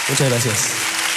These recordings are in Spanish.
Muchas gracias.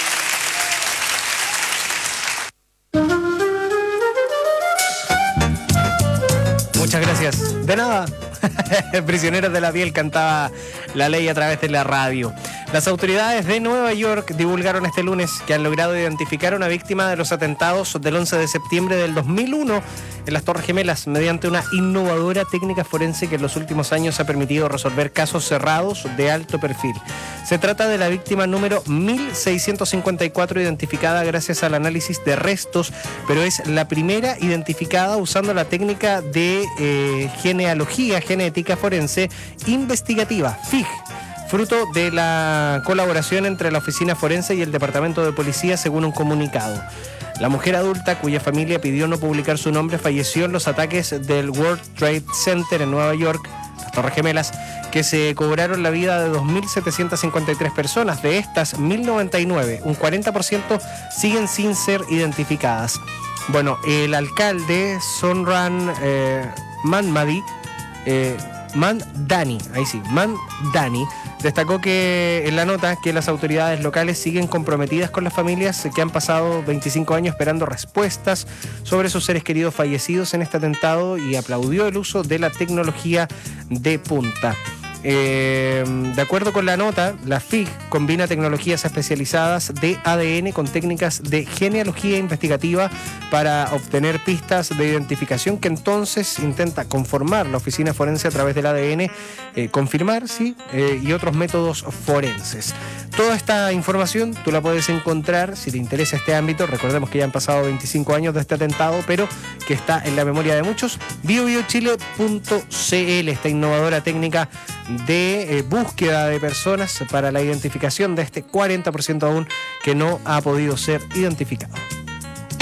Muchas gracias. De nada. Prisioneros de la piel cantaba La Ley a través de la radio. Las autoridades de Nueva York divulgaron este lunes que han logrado identificar a una víctima de los atentados del 11 de septiembre del 2001 en las Torres Gemelas mediante una innovadora técnica forense que en los últimos años ha permitido resolver casos cerrados de alto perfil. Se trata de la víctima número 1654 identificada gracias al análisis de restos, pero es la primera identificada usando la técnica de genética forense investigativa, FIG, fruto de la colaboración entre la Oficina Forense y el Departamento de Policía, según un comunicado. La mujer adulta, cuya familia pidió no publicar su nombre, falleció en los ataques del World Trade Center en Nueva York, las Torres Gemelas, que se cobraron la vida de 2.753 personas. De estas, 1.099, un 40%, siguen sin ser identificadas. Bueno, el alcalde Zohran Mamdani, destacó que en la nota que las autoridades locales siguen comprometidas con las familias que han pasado 25 años esperando respuestas sobre sus seres queridos fallecidos en este atentado y aplaudió el uso de la tecnología de punta. De acuerdo con la nota, la FIG combina tecnologías especializadas de ADN con técnicas de genealogía investigativa para obtener pistas de identificación que entonces intenta conformar la oficina forense a través del ADN, confirmar, sí, y otros métodos forenses. Toda esta información tú la puedes encontrar, si te interesa este ámbito, recordemos que ya han pasado 25 años de este atentado, pero que está en la memoria de muchos, biobiochile.cl, esta innovadora técnica de búsqueda de personas para la identificación de este 40% aún que no ha podido ser identificado.